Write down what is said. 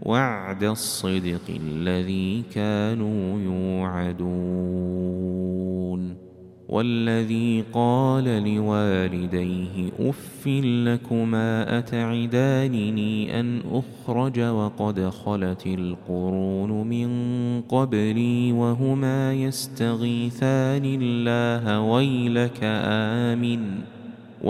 وعد الصدق الذي كانوا يوعدون. والذي قال لوالديه أف لكما أتعدانني أن أخرج وقد خلت القرون من قبلي وهما يستغيثان الله ويلك آمن